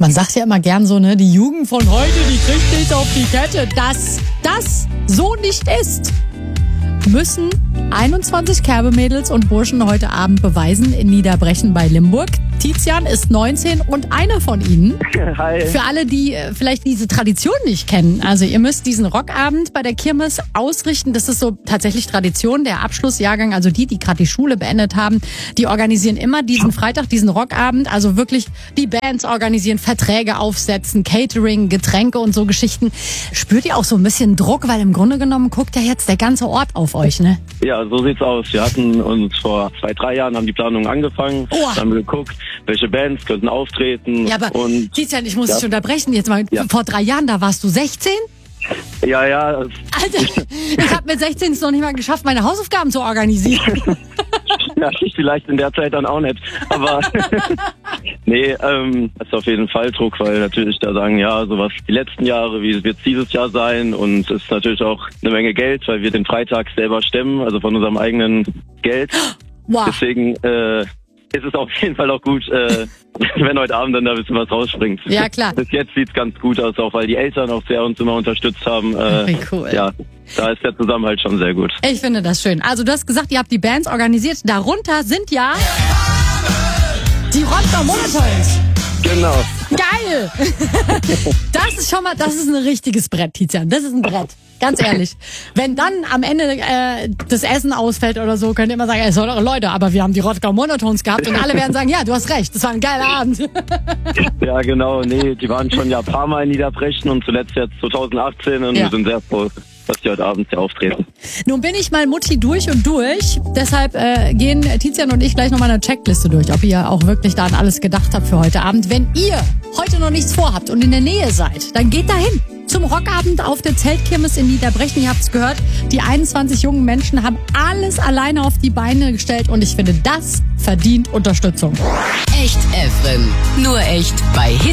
Man sagt ja immer gern so, ne, die Jugend von heute, die kriegt nichts auf die Kette. Dass das so nicht ist, müssen 21 Kerbe-Mädels und Burschen heute Abend beweisen in Niederbrechen bei Limburg. Tizian ist 19 und einer von ihnen. Hi. Für alle, die vielleicht diese Tradition nicht kennen. Also ihr müsst diesen Rockabend bei der Kirmes ausrichten. Das ist so tatsächlich Tradition. Der Abschlussjahrgang, also die gerade die Schule beendet haben, die organisieren immer diesen Freitag, diesen Rockabend. Also wirklich die Bands organisieren, Verträge aufsetzen, Catering, Getränke und so Geschichten. Spürt ihr auch so ein bisschen Druck? Weil im Grunde genommen guckt ja jetzt der ganze Ort auf euch, ne? Ja, so sieht's aus. Wir hatten uns vor 2-3 Jahren, haben die Planungen angefangen, haben wir geguckt, welche Bands könnten auftreten. Ja, aber und Tizian, ich muss dich unterbrechen. Jetzt mal, vor 3 Jahren, da warst du 16? Ja. Alter, ich habe mit 16 es noch nicht mal geschafft, meine Hausaufgaben zu organisieren. Ja, ich vielleicht in der Zeit dann auch nicht. Aber nee, ist auf jeden Fall Druck, weil natürlich da sagen, ja, sowas die letzten Jahre, wie wird es dieses Jahr sein? Und es ist natürlich auch eine Menge Geld, weil wir den Freitag selber stemmen, also von unserem eigenen Geld. Wow. Deswegen ist es auf jeden Fall auch gut, wenn heute Abend dann da ein bisschen was rausspringt. Ja, klar. Bis jetzt sieht's ganz gut aus, auch weil die Eltern auch sehr uns immer unterstützt haben. Wie cool. Ja, da ist der Zusammenhalt schon sehr gut. Ich finde das schön. Also du hast gesagt, ihr habt die Bands organisiert. Darunter sind ja die Rottgau Monotones. Genau. Geil! Das ist schon mal, das ist ein richtiges Brett, Tizian. Das ist ein Brett. Ganz ehrlich. Wenn dann am Ende das Essen ausfällt oder so, könnt ihr immer sagen, ey, so, Leute, aber wir haben die Rottgau Monotones gehabt und alle werden sagen, ja, du hast recht, das war ein geiler Abend. Ja, genau. Nee, die waren schon ja ein paar Mal in Niederbrechen und zuletzt jetzt 2018 und wir sind sehr froh, dass die heute Abend hier auftreten. Nun bin ich mal Mutti durch und durch. Deshalb gehen Tizian und ich gleich nochmal eine Checkliste durch, ob ihr auch wirklich da an alles gedacht habt für heute Abend. Wenn ihr heute noch nichts vorhabt und in der Nähe seid, dann geht dahin. Zum Rockabend auf der Zeltkirmes in Niederbrechen. Ihr habt's gehört, die 21 jungen Menschen haben alles alleine auf die Beine gestellt und ich finde, das verdient Unterstützung. Echt FM. Nur echt bei Hit